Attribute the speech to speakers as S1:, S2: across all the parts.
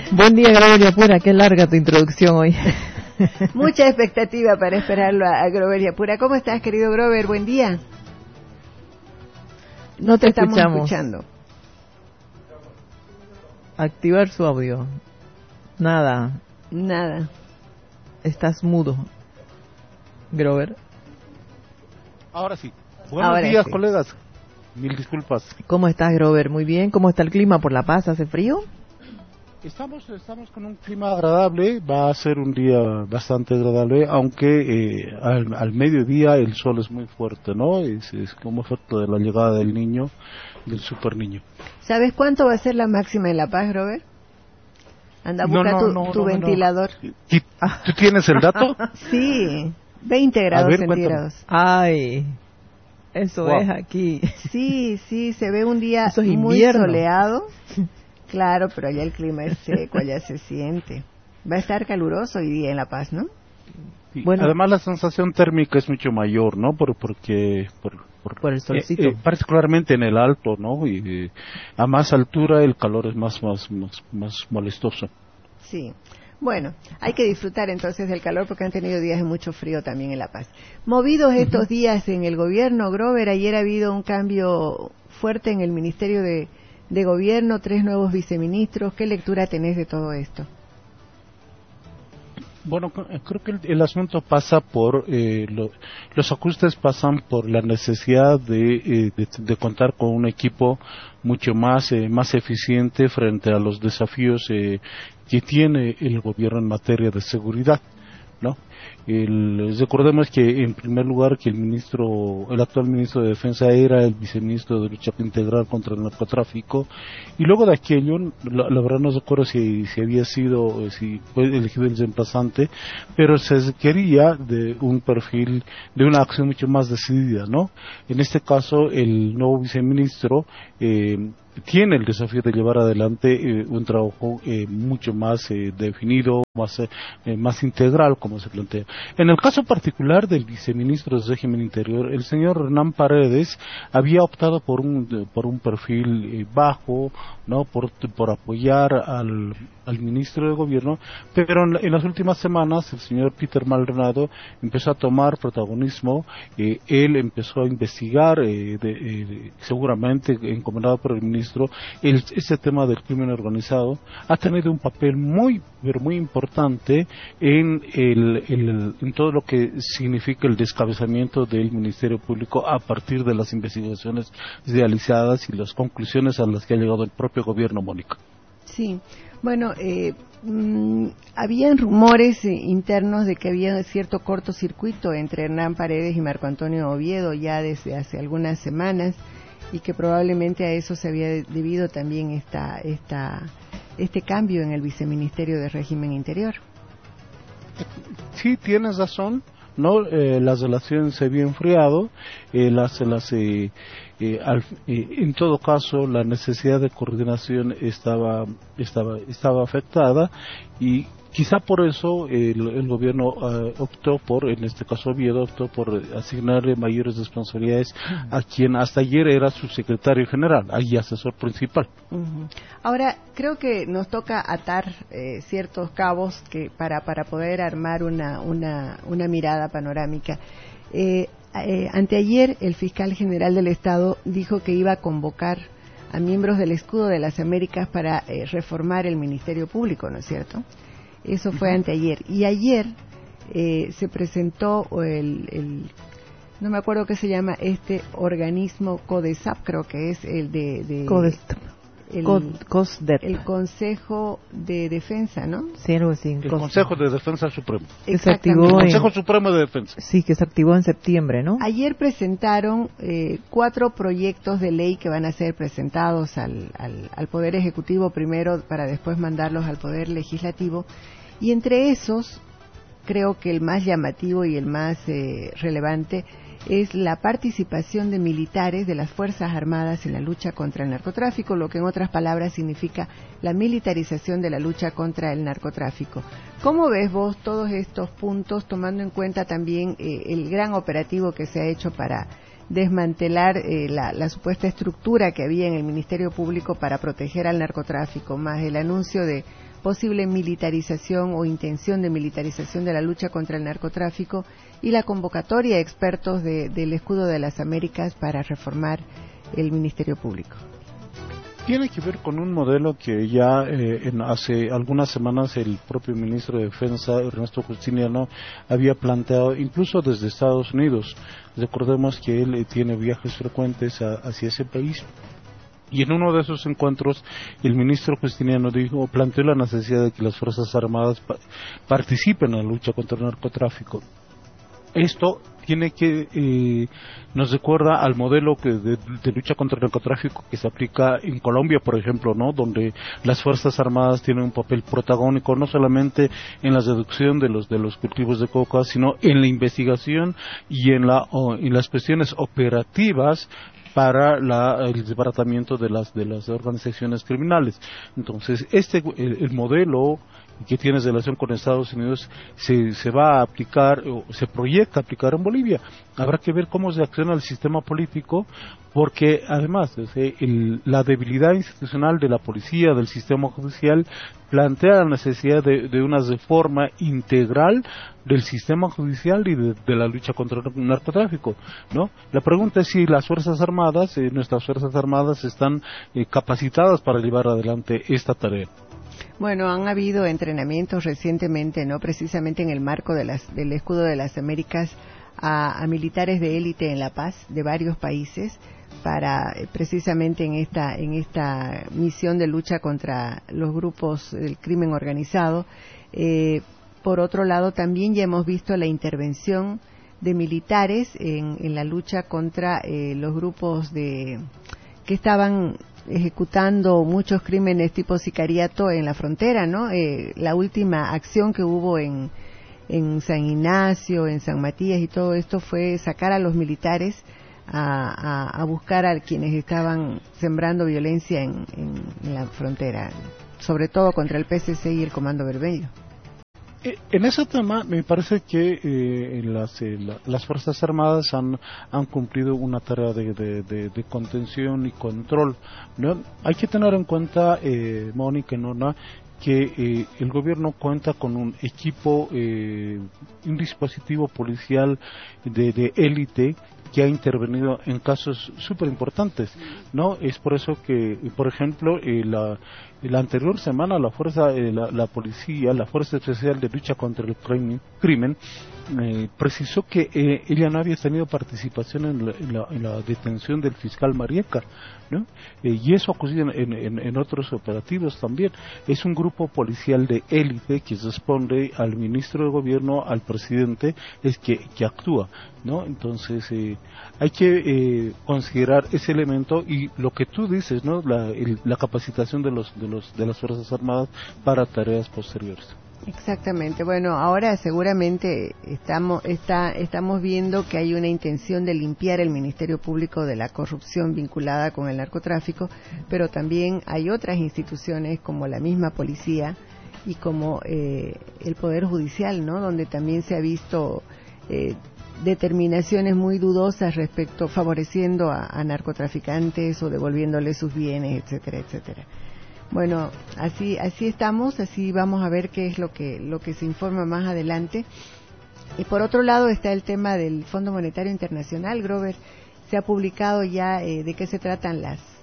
S1: Buen día, Grover Yapura, qué larga tu introducción hoy.
S2: Mucha expectativa para esperarlo a Grover Yapura. ¿Cómo estás, querido Grover? Buen día.
S1: No te
S2: estamos
S1: escuchamos.
S2: escuchando.
S1: Activar su audio. Nada. Estás mudo. Grover.
S3: Ahora sí. Buenos días, colegas. Mil disculpas.
S1: ¿Cómo estás, Grover? Muy bien. ¿Cómo está el clima por La Paz? ¿Hace frío?
S3: Estamos con un clima agradable. Va a ser un día bastante agradable, aunque al mediodía el sol es muy fuerte, ¿no? Es como efecto de la llegada del niño, del super niño.
S2: ¿Sabes cuánto va a ser la máxima en La Paz, Grover? Anda, busca tu ventilador.
S3: ¿Tú tienes el dato?
S2: Sí, 20 grados centígrados.
S1: Ay, eso es aquí.
S2: Sí, se ve un día
S1: eso es
S2: muy
S1: invierno.
S2: soleado. Claro, pero allá el clima es seco, allá se siente. Va a estar caluroso hoy día en La Paz, ¿no?
S3: Sí, bueno, además la sensación térmica es mucho mayor, ¿no? Por
S1: el solcito.
S3: Particularmente en el alto, ¿no? Y a más altura el calor es más molestoso.
S2: Sí. Bueno, hay que disfrutar entonces del calor porque han tenido días de mucho frío también en La Paz. Movidos estos días en el gobierno, Grover, ayer ha habido un cambio fuerte en el Ministerio de Gobierno, 3 nuevos viceministros. ¿Qué lectura tenés de todo esto?
S3: Bueno, creo que el asunto pasa por, los ajustes pasan por la necesidad de contar con un equipo mucho más eficiente frente a los desafíos que tiene el gobierno en materia de seguridad, ¿no? Recordemos que en primer lugar que el actual ministro de Defensa era el viceministro de Lucha Integral contra el Narcotráfico, y luego de aquello, la verdad no recuerdo si fue elegido el reemplazante, pero se quería de un perfil, de una acción mucho más decidida, ¿no? En este caso, el nuevo viceministro tiene el desafío de llevar adelante un trabajo mucho más definido, más integral, como se plantea. En el caso particular del viceministro del régimen interior, el señor Hernán Paredes había optado por un perfil bajo, ¿no? Por apoyar al ministro de gobierno, pero en las últimas semanas el señor Peter Maldonado empezó a tomar protagonismo. Él empezó a investigar, seguramente encomendado por el ministro, ese tema del crimen organizado. Ha tenido un papel muy importante en todo lo que significa el descabezamiento del Ministerio Público a partir de las investigaciones realizadas y las conclusiones a las que ha llegado el propio gobierno, Mónica.
S2: Sí, bueno, habían rumores internos de que había cierto cortocircuito entre Hernán Paredes y Marco Antonio Oviedo ya desde hace algunas semanas, y que probablemente a eso se había debido también este cambio en el viceministerio de régimen interior.
S3: Sí, tienes razón, ¿no? Las relaciones se habían enfriado, en todo caso la necesidad de coordinación estaba afectada, y quizá por eso el gobierno optó por, en este caso Oviedo, optó por asignarle mayores responsabilidades a quien hasta ayer era su secretario general y asesor principal.
S2: Ahora, creo que nos toca atar ciertos cabos que para poder armar una mirada panorámica. Anteayer el fiscal general del Estado dijo que iba a convocar a miembros del Escudo de las Américas para reformar el Ministerio Público, ¿no es cierto? Eso fue anteayer. Y ayer se presentó no me acuerdo qué se llama este organismo, CODESAP, creo que es el de
S1: CODESAP.
S2: El Consejo de Defensa, ¿no?
S1: Sí, algo así.
S3: El Consejo de Defensa Supremo.
S1: Que se activó
S3: el Consejo Supremo de Defensa.
S1: Sí, que se activó en septiembre, ¿no?
S2: Ayer presentaron 4 proyectos de ley que van a ser presentados al Poder Ejecutivo primero para después mandarlos al Poder Legislativo, y entre esos creo que el más llamativo y el más relevante es la participación de militares de las Fuerzas Armadas en la lucha contra el narcotráfico, lo que en otras palabras significa la militarización de la lucha contra el narcotráfico. ¿Cómo ves vos todos estos puntos, tomando en cuenta también el gran operativo que se ha hecho para desmantelar la supuesta estructura que había en el Ministerio Público para proteger al narcotráfico, más el anuncio de posible militarización o intención de militarización de la lucha contra el narcotráfico y la convocatoria de expertos del Escudo de las Américas para reformar el Ministerio Público.
S3: Tiene que ver con un modelo que ya hace algunas semanas el propio ministro de Defensa, Ernesto Justiniano, había planteado incluso desde Estados Unidos. Recordemos que él tiene viajes frecuentes hacia ese país. Y en uno de esos encuentros, el ministro Justiniano planteó la necesidad de que las Fuerzas Armadas participen en la lucha contra el narcotráfico. Esto nos recuerda al modelo de lucha contra el narcotráfico que se aplica en Colombia, por ejemplo, ¿no? Donde las Fuerzas Armadas tienen un papel protagónico, no solamente en la reducción de los cultivos de coca, sino en la investigación y en las cuestiones operativas para el desbaratamiento de las organizaciones criminales. Entonces, el modelo que tiene relación con Estados Unidos se va a aplicar o se proyecta aplicar en Bolivia. Habrá que ver cómo reacciona el sistema político, porque además la debilidad institucional de la policía, del sistema judicial, plantea la necesidad de una reforma integral del sistema judicial y de la lucha contra el narcotráfico, ¿no? La pregunta es si las Fuerzas Armadas, nuestras Fuerzas Armadas, están capacitadas para llevar adelante esta tarea.
S2: Bueno, han habido entrenamientos recientemente, ¿no? Precisamente en el marco del Escudo de las Américas a militares de élite en La Paz de varios países para precisamente en esta misión de lucha contra los grupos del crimen organizado. Por otro lado, también ya hemos visto la intervención de militares en la lucha contra los grupos que estaban ejecutando muchos crímenes tipo sicariato en la frontera, ¿no? La última acción que hubo en San Ignacio, en San Matías y todo esto fue sacar a los militares a buscar a quienes estaban sembrando violencia en la frontera, sobre todo contra el PCC y el Comando Bermejo.
S3: En ese tema me parece que las Fuerzas Armadas han cumplido una tarea de contención y control, ¿no? Hay que tener en cuenta, Mónica, Nona, que el gobierno cuenta con un equipo, un dispositivo policial de élite que ha intervenido en casos súper importantes, ¿no? Es por eso que, por ejemplo, la anterior semana la policía, la Fuerza Especial de Lucha contra el Crimen, precisó que ella no había tenido participación en la detención del fiscal Marieca, ¿no? Y eso ocurrió en otros operativos también. Es un grupo policial de élite que responde al ministro de gobierno, al presidente, que actúa, ¿no? Entonces hay que considerar ese elemento y lo que tú dices, ¿no? La capacitación de las Fuerzas Armadas para tareas posteriores.
S2: Exactamente. Bueno, ahora seguramente estamos viendo que hay una intención de limpiar el Ministerio Público de la corrupción vinculada con el narcotráfico, pero también hay otras instituciones como la misma policía y como el Poder Judicial, ¿no? Donde también se ha visto determinaciones muy dudosas favoreciendo a narcotraficantes o devolviéndoles sus bienes, etcétera, etcétera. Bueno, así estamos, así vamos a ver qué es lo que se informa más adelante. Y por otro lado está el tema del Fondo Monetario Internacional. Grover, se ha publicado ya de qué se tratan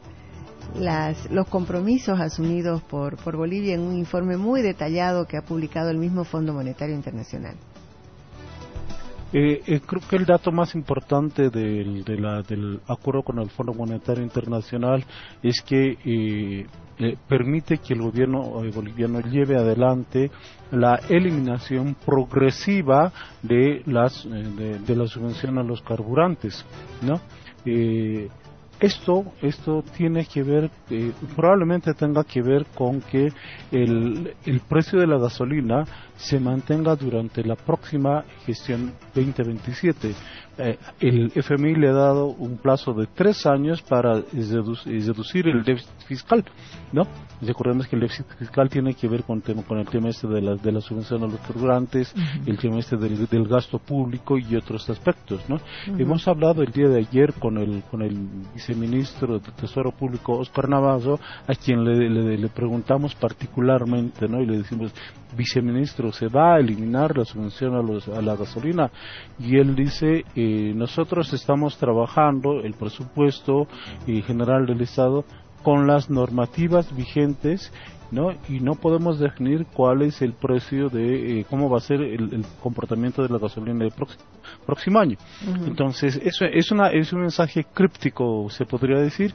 S2: los compromisos asumidos por Bolivia en un informe muy detallado que ha publicado el mismo Fondo Monetario Internacional.
S3: Creo que el dato más importante del acuerdo con el Fondo Monetario Internacional es que permite que el gobierno boliviano lleve adelante la eliminación progresiva de la subvención a los carburantes, ¿no? Esto tiene que ver, probablemente tenga que ver con que el precio de la gasolina se mantenga durante la próxima gestión 2027, el FMI le ha dado un plazo de 3 años para reducir el déficit fiscal, ¿no? Recordemos que el déficit fiscal tiene que ver con el tema este de la subvención a los carburantes, el tema este del gasto público y otros aspectos, ¿no? Hemos hablado el día de ayer con el viceministro de Tesoro Público, Óscar Navazo, a quien le preguntamos particularmente, ¿no? Y le decimos, viceministro, ¿se va a eliminar la subvención a la gasolina? Y él dice, nosotros estamos trabajando el presupuesto general del Estado con las normativas vigentes, ¿no? Y no podemos definir cuál es el precio de cómo va a ser el comportamiento de la gasolina el próximo año. Entonces, eso es un mensaje críptico, se podría decir.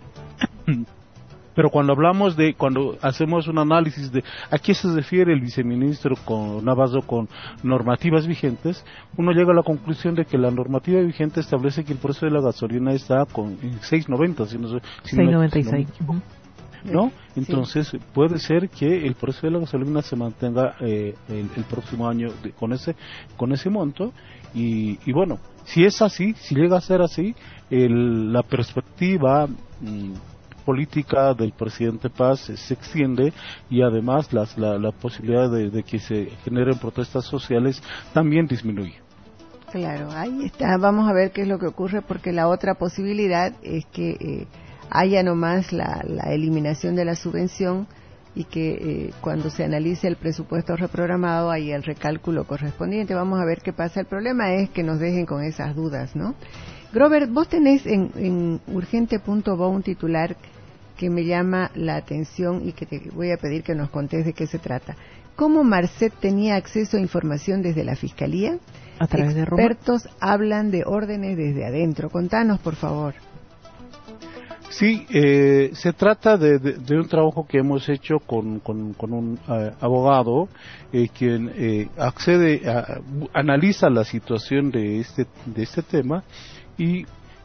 S3: Pero cuando hacemos un análisis de a qué se refiere el viceministro Navazo con normativas vigentes, uno llega a la conclusión de que la normativa vigente establece que el precio de la gasolina está con 6.90,
S1: 6.96.
S3: ¿No? Entonces puede ser que el precio de la gasolina se mantenga el próximo año con ese monto y bueno, si es así, si llega a ser así, la perspectiva política del presidente Paz se extiende y además la posibilidad de que se generen protestas sociales también disminuye.
S2: Claro, ahí está. Vamos a ver qué es lo que ocurre, porque la otra posibilidad es que haya nomás la eliminación de la subvención y que cuando se analice el presupuesto reprogramado haya el recálculo correspondiente. Vamos a ver qué pasa. El problema es que nos dejen con esas dudas, ¿no? Grover, vos tenés en urgente.bo un titular que me llama la atención y que te voy a pedir que nos contés de qué se trata. ¿Cómo Marcet tenía acceso a información desde la Fiscalía?
S1: A través de Roma.
S2: Expertos hablan de órdenes desde adentro. Contanos, por favor.
S3: Sí, se trata de un trabajo que hemos hecho con un abogado quien analiza la situación de este tema y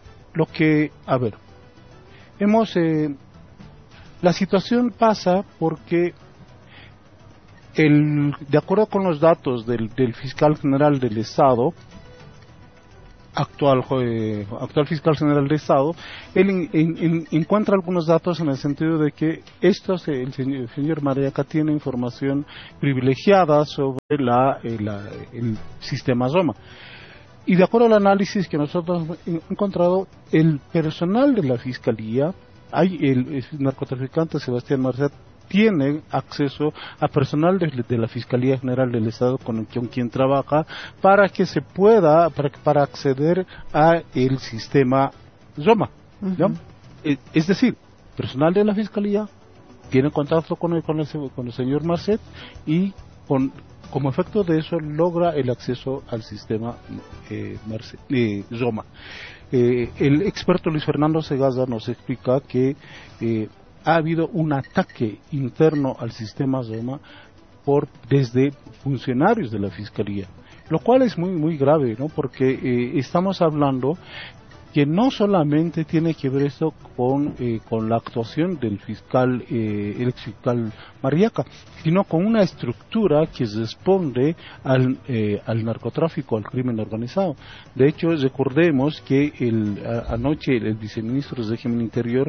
S3: la situación pasa porque de acuerdo con los datos del fiscal general del Estado, actual fiscal general del Estado, él encuentra algunos datos en el sentido de que el señor Mariaca tiene información privilegiada sobre el sistema Zoma. Y de acuerdo al análisis que nosotros hemos encontrado, el personal de la Fiscalía, el narcotraficante Sebastián Marcet tiene acceso a personal de la Fiscalía General del Estado con quien trabaja para que se pueda, para acceder a el sistema Zoma, ¿no? Es decir, personal de la Fiscalía tiene contacto con el señor Marcet y como efecto de eso logra el acceso al sistema Zoma. El experto Luis Fernando Segaza nos explica que ha habido un ataque interno al sistema Zoma desde funcionarios de la Fiscalía, lo cual es muy muy grave, ¿no? Porque estamos hablando que no solamente tiene que ver esto con la actuación del fiscal, el exfiscal Mariaca, sino con una estructura que responde al narcotráfico, al crimen organizado. De hecho, recordemos que anoche el viceministro del Régimen Interior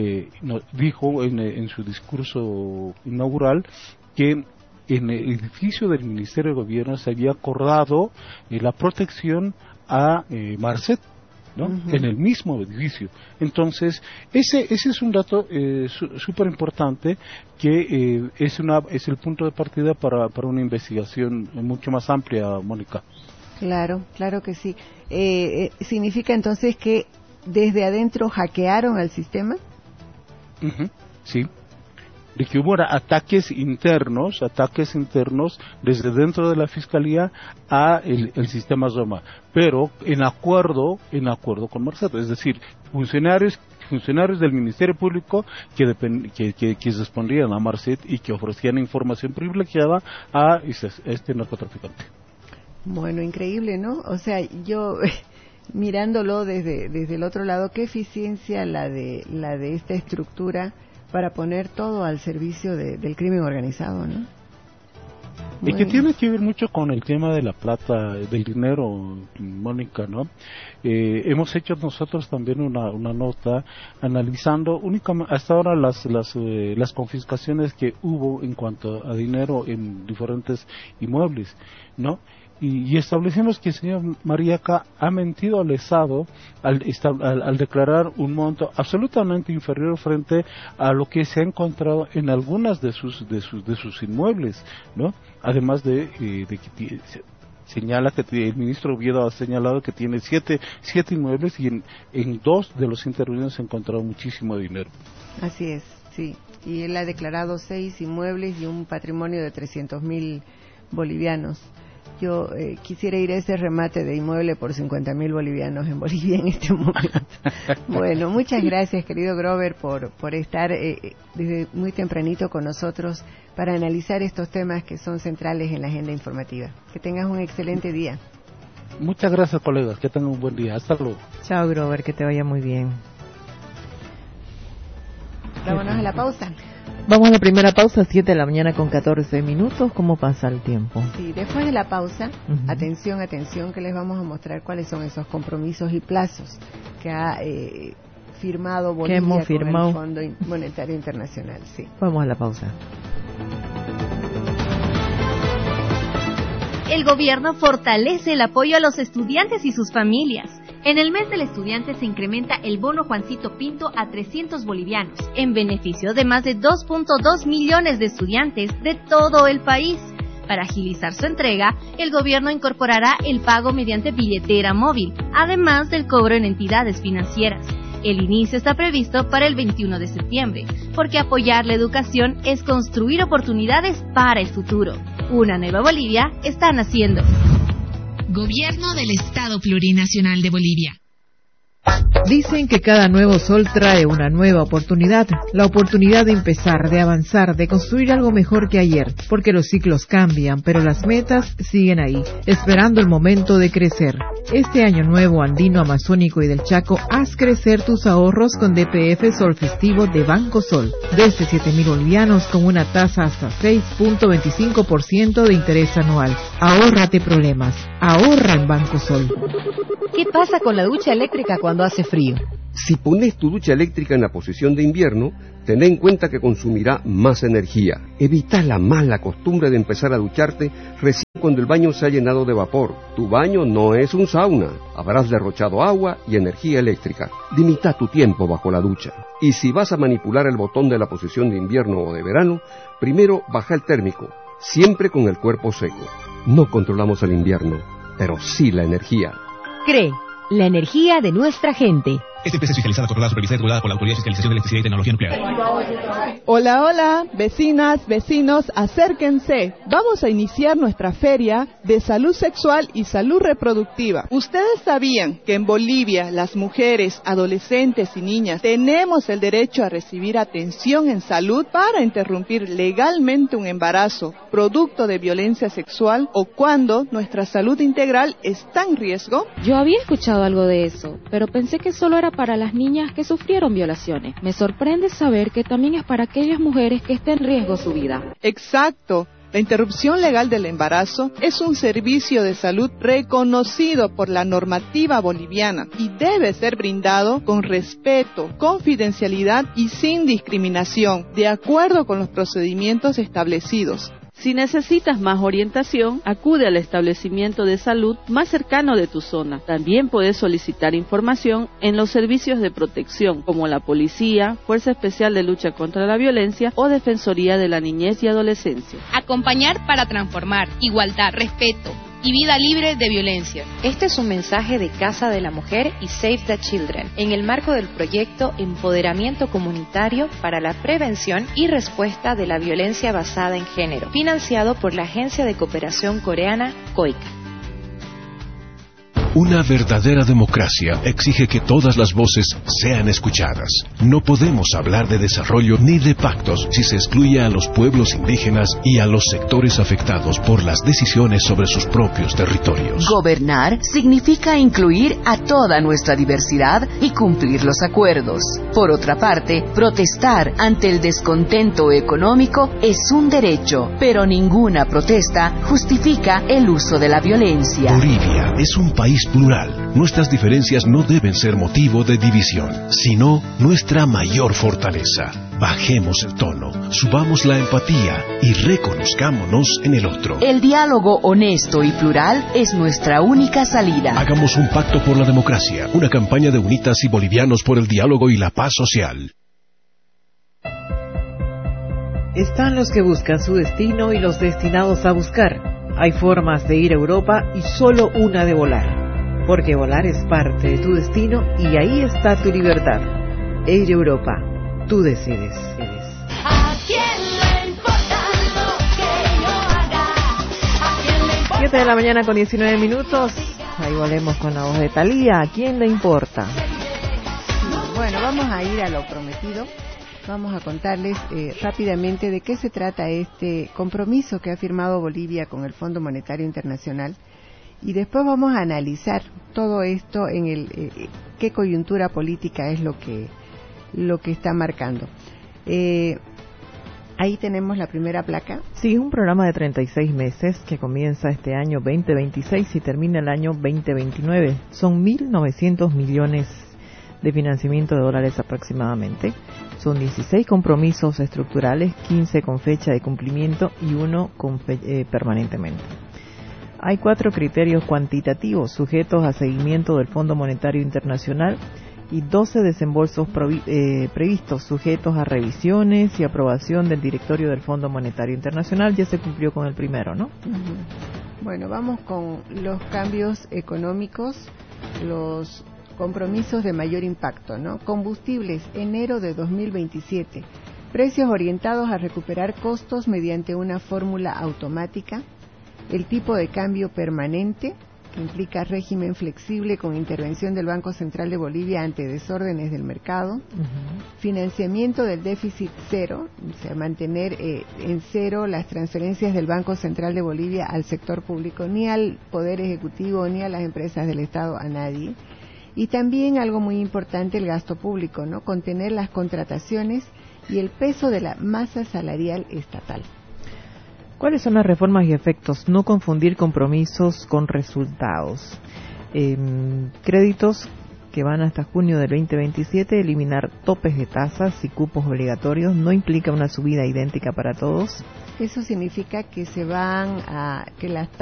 S3: dijo en su discurso inaugural que en el edificio del Ministerio de Gobierno se había acordado la protección a Marcet, ¿no? En el mismo edificio. Entonces, ese es un dato súper importante que es el punto de partida para una investigación mucho más amplia, Mónica.
S2: Claro que sí. ¿Significa entonces que desde adentro hackearon al sistema?
S3: Sí. De que hubo ataques internos desde dentro de la Fiscalía a el sistema Zoma, pero en acuerdo con Marcet, es decir, funcionarios del Ministerio Público que respondían a Marcet y que ofrecían información privilegiada a este narcotraficante.
S2: Bueno, increíble, ¿no? O sea, yo mirándolo desde el otro lado, qué eficiencia la de esta estructura para poner todo al servicio del crimen organizado, ¿no?
S3: Y que tiene que ver mucho con el tema de la plata, del dinero, Mónica, ¿no? Hemos hecho nosotros también una nota analizando únicamente hasta ahora las confiscaciones que hubo en cuanto a dinero en diferentes inmuebles, ¿no? Y establecimos que el señor Mariaca ha mentido al Estado al declarar un monto absolutamente inferior frente a lo que se ha encontrado en algunas de sus inmuebles, ¿no? Además de que señala que el ministro Oviedo ha señalado que tiene siete inmuebles y en 2 de los intervenidos se ha encontrado muchísimo dinero.
S2: Así es, sí. Y él ha declarado 6 inmuebles y un patrimonio de 300.000 bolivianos. Yo quisiera ir a ese remate de inmueble por 50.000 bolivianos en Bolivia en este momento. Bueno, muchas gracias, querido Grover, por estar desde muy tempranito con nosotros para analizar estos temas que son centrales en la agenda informativa. Que tengas un excelente día.
S3: Muchas gracias, colegas. Que tengan un buen día. Hasta luego.
S1: Chao, Grover, que te vaya muy bien.
S2: Vámonos a la pausa.
S1: Vamos a la primera pausa, 7 de la mañana con 14 minutos. ¿Cómo pasa el tiempo?
S2: Sí, después de la pausa, atención, que les vamos a mostrar cuáles son esos compromisos y plazos que ha firmado Bolivia con el Fondo Monetario Internacional. Sí.
S1: Vamos a la pausa.
S4: El gobierno fortalece el apoyo a los estudiantes y sus familias. En el mes del estudiante se incrementa el bono Juancito Pinto a 300 bolivianos, en beneficio de más de 2.2 millones de estudiantes de todo el país. Para agilizar su entrega, el gobierno incorporará el pago mediante billetera móvil, además del cobro en entidades financieras. El inicio está previsto para el 21 de septiembre, porque apoyar la educación es construir oportunidades para el futuro. Una nueva Bolivia está naciendo.
S5: Gobierno del Estado Plurinacional de Bolivia.
S6: Dicen que cada nuevo sol trae una nueva oportunidad, la oportunidad de empezar, de avanzar, de construir algo mejor que ayer, porque los ciclos cambian, pero las metas siguen ahí, esperando el momento de crecer. Este año nuevo andino, amazónico y del Chaco, haz crecer tus ahorros con DPF Sol Festivo de Banco Sol, desde 7.000 bolivianos con una tasa hasta 6.25% de interés anual. Ahórrate problemas, ahorra en Banco Sol.
S7: ¿Qué pasa con la ducha eléctrica cuando hace frío?
S8: Si pones tu ducha eléctrica en la posición de invierno, ten en cuenta que consumirá más energía. Evita la mala costumbre de empezar a ducharte recién cuando el baño se ha llenado de vapor. Tu baño no es un sauna. Habrás derrochado agua y energía eléctrica. Limita tu tiempo bajo la ducha. Y si vas a manipular el botón de la posición de invierno o de verano, primero baja el térmico, siempre con el cuerpo seco. No controlamos el invierno, pero sí la energía.
S7: CRE, la energía de nuestra gente.
S9: Esta empresa es fiscalizada, controlada, supervisada y regulada por la Autoridad de Fiscalización de Electricidad y Tecnología Nuclear.
S10: Hola, hola, vecinas, vecinos, acérquense. Vamos a iniciar nuestra feria de salud sexual y salud reproductiva. ¿Ustedes sabían que en Bolivia las mujeres, adolescentes y niñas tenemos el derecho a recibir atención en salud para interrumpir legalmente un embarazo producto de violencia sexual o cuando nuestra salud integral está en riesgo?
S11: Yo había escuchado algo de eso, pero pensé que solo era para las niñas que sufrieron violaciones. Me sorprende saber que también es para aquellas mujeres que está en riesgo su vida.
S10: Exacto. La interrupción legal del embarazo es un servicio de salud reconocido por la normativa boliviana y debe ser brindado con respeto, confidencialidad y sin discriminación, de acuerdo con los procedimientos establecidos.
S12: Si necesitas más orientación, acude al establecimiento de salud más cercano de tu zona. También puedes solicitar información en los servicios de protección, como la Policía, Fuerza Especial de Lucha contra la Violencia o Defensoría de la Niñez y Adolescencia.
S13: Acompañar para transformar, igualdad, respeto y vida libre de violencia.
S14: Este es un mensaje de Casa de la Mujer y Save the Children, en el marco del proyecto Empoderamiento Comunitario para la Prevención y Respuesta de la Violencia Basada en Género, financiado por la Agencia de Cooperación Coreana, COICA.
S15: Una verdadera democracia exige que todas las voces sean escuchadas. No podemos hablar de desarrollo ni de pactos si se excluye a los pueblos indígenas y a los sectores afectados por las decisiones sobre sus propios territorios.
S16: Gobernar significa incluir a toda nuestra diversidad y cumplir los acuerdos. Por otra parte, protestar ante el descontento económico es un derecho, pero ninguna protesta justifica el uso de la violencia.
S15: Bolivia es un país plural. Nuestras diferencias no deben ser motivo de división, sino nuestra mayor fortaleza. Bajemos el tono, subamos la empatía y reconozcámonos en el otro.
S16: El diálogo honesto y plural es nuestra única salida.
S15: Hagamos un pacto por la democracia, una campaña de UNITAS y bolivianos por el diálogo y la paz social.
S1: Están los que buscan su destino y los destinados a buscar. Hay formas de ir a Europa y solo una de volar. Porque volar es parte de tu destino y ahí está tu libertad. Air Europa, tú decides.
S17: ¿A quién le importa lo que yo haga? ¿A quién le importa?
S1: 7 de la mañana con 19 minutos. Ahí volvemos con la voz de Thalía. ¿A quién le importa?
S2: Bueno, vamos a ir a lo prometido. Vamos a contarles rápidamente de qué se trata este compromiso que ha firmado Bolivia con el Fondo Monetario Internacional y después vamos a analizar todo esto en qué coyuntura política es lo que está marcando. Ahí tenemos la primera placa.
S1: Sí, es un programa de 36 meses que comienza este año 2026 y termina el año 2029. Son 1.900 millones de financiamiento de dólares aproximadamente. Son 16 compromisos estructurales, 15 con fecha de cumplimiento y 1 permanentemente. Hay 4 criterios cuantitativos sujetos a seguimiento del Fondo Monetario Internacional y 12 desembolsos previstos sujetos a revisiones y aprobación del directorio del Fondo Monetario Internacional. Ya se cumplió con el primero, ¿no?
S2: Uh-huh. Bueno, vamos con los cambios económicos, los compromisos de mayor impacto, ¿no? Combustibles, enero de 2027. Precios orientados a recuperar costos mediante una fórmula automática. El tipo de cambio permanente, que implica régimen flexible con intervención del Banco Central de Bolivia ante desórdenes del mercado. Uh-huh. Financiamiento del déficit cero, o sea, mantener en cero las transferencias del Banco Central de Bolivia al sector público, ni al Poder Ejecutivo, ni a las empresas del Estado, a nadie. Y también algo muy importante, el gasto público, ¿no? Contener las contrataciones y el peso de la masa salarial estatal.
S1: ¿Cuáles son las reformas y efectos? No confundir compromisos con resultados. Créditos que van hasta junio del 2027, eliminar topes de tasas y cupos obligatorios, no implica una subida idéntica para todos.
S2: Eso significa que que las